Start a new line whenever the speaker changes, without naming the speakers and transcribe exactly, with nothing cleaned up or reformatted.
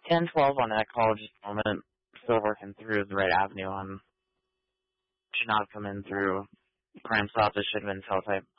ten twelve on that call just a moment. Still working through the right avenue on. Should not have come in through crime stop. This should have been teletype